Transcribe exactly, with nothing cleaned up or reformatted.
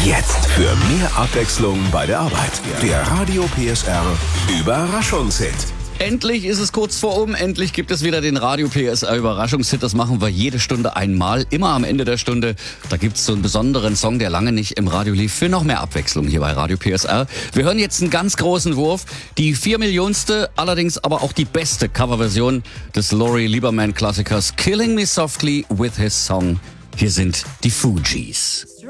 Jetzt für mehr Abwechslung bei der Arbeit. Der Radio P S R Überraschungshit. Endlich ist es kurz vor um, endlich gibt es wieder den Radio P S R Überraschungshit. Das machen wir jede Stunde einmal, immer am Ende der Stunde. Da gibt's so einen besonderen Song, der lange nicht im Radio lief, für noch mehr Abwechslung hier bei Radio P S R. Wir hören jetzt einen ganz großen Wurf, die vier Millionste, allerdings aber auch die beste Coverversion des Laurie Lieberman Klassikers Killing Me Softly with His Song. Hier sind die Fugees.